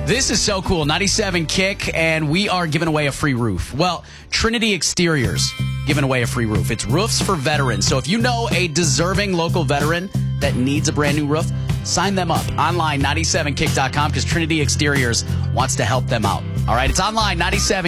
This is so cool. 97 Kick, and we are giving away a free roof. Well, Trinity Exteriors giving away a free roof. It's roofs for veterans. So if you know a deserving local veteran that needs a brand new roof, sign them up online, 97kick.com, because Trinity Exteriors wants to help them out. All right, it's online, 97